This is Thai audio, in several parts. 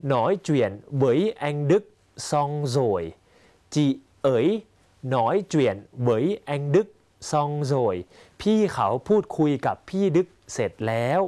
nói chuyện với anh Đức xong rồi chị ơi nói chuyện với anh Đức xong rồiพี่เขาพูดคุยกับพี่ดึกเสร็จแล้ว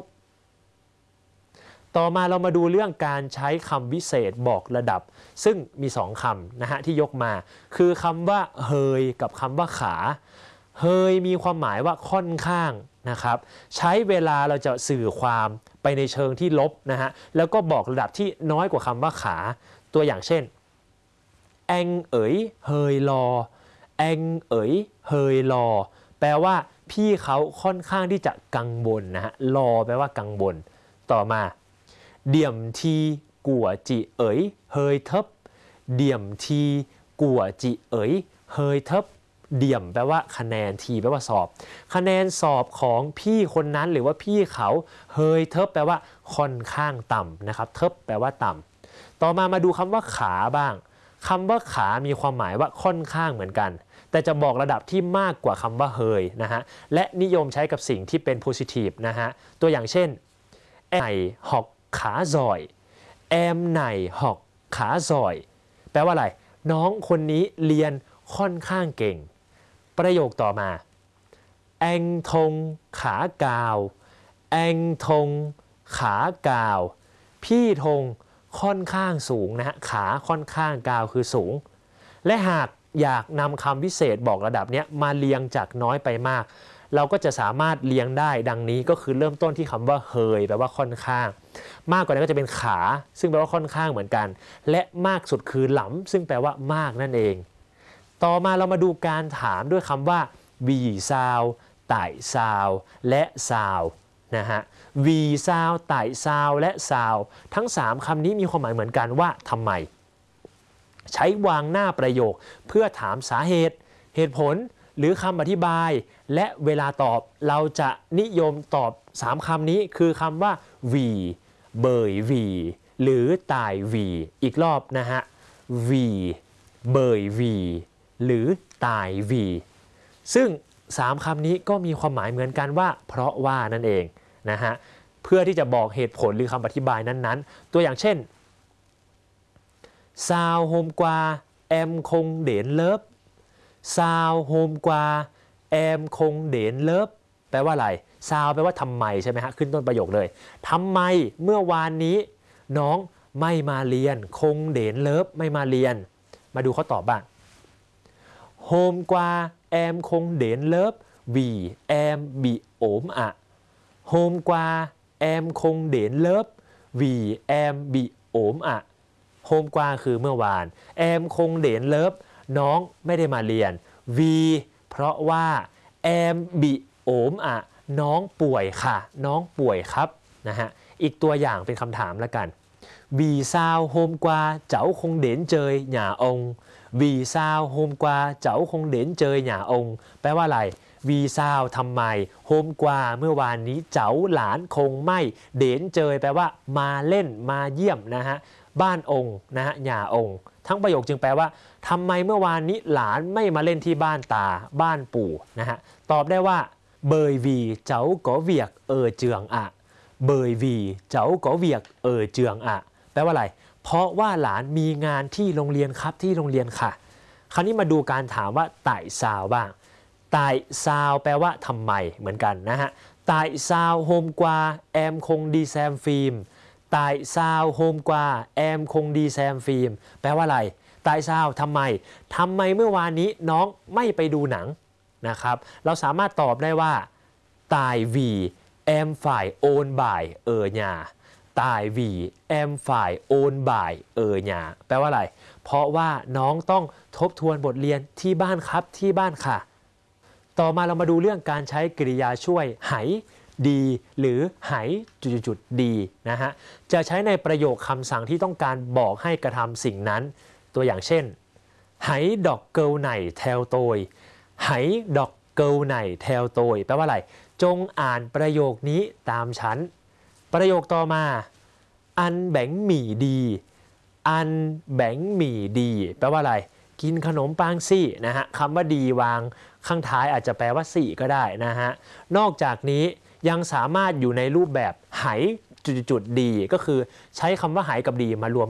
ต่อมาเรามาดูเรื่องการใช้คำวิเศษบอกระดับซึ่งมี2คำนะฮะที่ยกมาคือคำว่าเฮยกับคำว่าขาเฮยมีความหมายว่าค่อนข้างนะครับใช้เวลาเราจะสื่อความไปในเชิงที่ลบนะฮะแล้วก็บอกระดับที่น้อยกว่าคำว่าขาตัวอย่างเช่นแองเอ๋ยเฮยรอแองเอ๋ยเฮยรอแปลว่าพี่เขาค่อนข้างที่จะกังวลนะฮะรอแปลว่ากังวลต่อมาเดี่ยมทีกัวจิเอ๋ยเฮยเทบเดี่ยมทีกัวจิเอ๋ยเฮยเทบเดี่ยมแปลว่าคะแนนทีแปลว่าสอบคะแนนสอบของพี่คนนั้นหรือว่าพี่เขาเฮยเทบแปลว่าค่อนข้างต่ำนะครับเทบแปลว่าต่ำต่อมาดูคำว่าขาบ้างคำว่าขามีความหมายว่าค่อนข้างเหมือนกันแต่จะบอกระดับที่มากกว่าคำว่าเฮยนะฮะและนิยมใช้กับสิ่งที่เป็น positive นะฮะตัวอย่างเช่นไหนหอกขาซอยแอมไหนหอกขาซอยแปลว่าอะไรน้องคนนี้เรียนค่อนข้างเก่งประโยคต่อมาแองทงขากาวแองทงขากาวพี่ธงค่อนข้างสูงนะฮะขาค่อนข้างกาวคือสูงและหากอยากนำคำวิเศษบอกระดับนี้มาเรียงจากน้อยไปมากเราก็จะสามารถเรียงได้ดังนี้ก็คือเริ่มต้นที่คำว่าเฮยแปลว่าค่อนข้างมากกว่านั้นก็จะเป็นขาซึ่งแปลว่าค่อนข้างเหมือนกันและมากสุดคือหลำซึ่งแปลว่ามากนั่นเองต่อมาเรามาดูการถามด้วยคำว่าวีซาวไต่ซาวและซาวนะฮะวีซาวไต่ซาวและซาวทั้ง3คำนี้มีความหมายเหมือนกันว่าทำไมใช้วางหน้าประโยคเพื่อถามสาเหตุเหตุผลหรือคำอธิบายและเวลาตอบเราจะนิยมตอบ3คำนี้คือคำว่าวีเบยวีหรือตายวีอีกรอบนะฮะวีเบยวีหรือตายวีซึ่ง3คำนี้ก็มีความหมายเหมือนกันว่าเพราะว่านั่นเองนะฮะเพื่อที่จะบอกเหตุผลหรือคำอธิบายนั้นๆตัวอย่างเช่นซาวโฮมกวาแอมคงเด่นเลิฟซาวโฮมกวาแอมคงเด่นเลิฟแปลว่าอะไรซาวแปลว่าทำไมใช่ไหมฮะขึ้นต้นประโยคเลยทำไมเมื่อวานนี้น้องไม่มาเรียนคงเด่นเลิฟไม่มาเรียนมาดูเขาตอบบ้างโฮมกวาแอมคงเด่นเลิฟวีแอมบีโอมอะโฮมกวาแอมคงเด่นเลิฟวีแอมบีโอมอะโฮมกวาคือเมื่อวานแอมคงเด่นเลิฟน้องไม่ได้มาเรียนวีเพราะว่าแอมบีโอมอะน้องป่วยค่ะน้องป่วยครับนะฮะอีกตัวอย่างเป็นคำถามแล้วกันวีซาวโฮมกวาเจ้าคงเด่นเจยหย่าองวีซาวโฮมกวาเจ้าคงเด่นเจยหย่าองแปลว่าอะไรวีซาวทำไมโฮมกวาเมื่อวานนี้เจ้าหลานคงไม่เด่นเจยแปลว่ามาเล่นมาเยี่ยมนะฮะบ้านองค์นะฮะหย่าองค์ทั้งประโยคจึงแปลว่าทำไมเมื่อวานนี้หลานไม่มาเล่นที่บ้านตาบ้านปู่นะฮะตอบได้ว่าเบยวีเจ้าก๋อเวียกเจืองอะเบยวีเจ้าก๋อเวียกเจืองอะแปลว่าอะไรเพราะว่าหลานมีงานที่โรงเรียนครับที่โรงเรียนค่ะคราวนี้มาดูการถามว่าไต่ซาวบ้างไต่ซาวแปลว่าทำไมเหมือนกันนะฮะไต่ซาวโฮมกวาแอมคงดีแซมฟิล์มไต่ซาวโฮมกวาแอมคงดีแซมฟิล์มแปลว่าอะไรไต่ซาวทำไมเมื่อวานนี้น้องไม่ไปดูหนังนะครับเราสามารถตอบได้ว่าตายวีแอมฝ่ายโอนบ่ายหญาตายวีแอมฝ่ายโอนบ่ายหญาแปลว่าอะไรเพราะว่าน้องต้องทบทวนบทเรียนที่บ้านครับที่บ้านค่ะต่อมาเรามาดูเรื่องการใช้กริยาช่วยไหดีหรือไหจุดดีนะฮะจะใช้ในประโยคคำสั่งที่ต้องการบอกให้กระทำสิ่งนั้นตัวอย่างเช่นไหดอกเกิลไหนแทวโตยไหดอกเกิลไหนแทวโตยแปลว่าอะไรจงอ่านประโยคนี้ตามฉันประโยคต่อมาอันแบงหมี่ดีอันแบงหมี่ดีแปลว่าอะไรกินขนมปังซี่นะฮะคำว่าดีวางข้างท้ายอาจจะแปลว่าสี่ก็ได้นะฮะนอกจากนี้ยังสามารถอยู่ในรูปแบบไหจุดดีก็คือใช้คำว่าไหกับดีมารวม